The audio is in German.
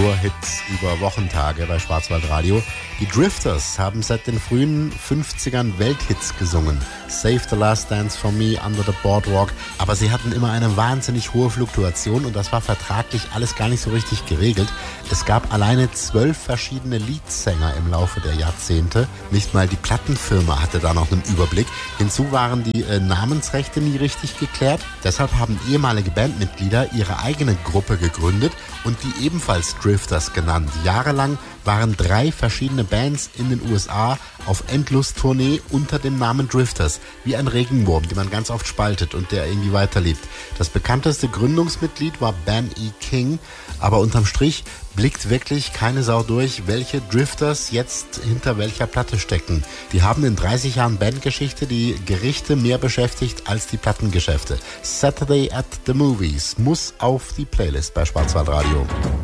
nur Hits über Wochentage bei Schwarzwaldradio. Die Drifters haben seit den frühen 50ern Welthits gesungen. Save the Last Dance for Me, Under the Boardwalk. Aber sie hatten immer eine wahnsinnig hohe Fluktuation und das war vertraglich alles gar nicht so richtig geregelt. Es gab alleine 12 verschiedene Leadsänger im Laufe der Jahrzehnte. Nicht mal die Plattenfirma hatte da noch einen Überblick. Hinzu waren die Namensrechte nie richtig geklärt. Deshalb haben ehemalige Bandmitglieder ihre eigene Gruppe gegründet und die ebenfalls Drifters genannt. Jahrelang waren 3 verschiedene Bands in den USA auf Endlos-Tournee unter dem Namen Drifters, wie ein Regenwurm, den man ganz oft spaltet und der irgendwie weiterlebt. Das bekannteste Gründungsmitglied war Ben E. King, aber unterm Strich blickt wirklich keine Sau durch, welche Drifters jetzt hinter welcher Platte stecken. Die haben in 30 Jahren Bandgeschichte die Gerichte mehr beschäftigt als die Plattengeschäfte. Saturday at the Movies muss auf die Playlist bei Schwarzwaldradio.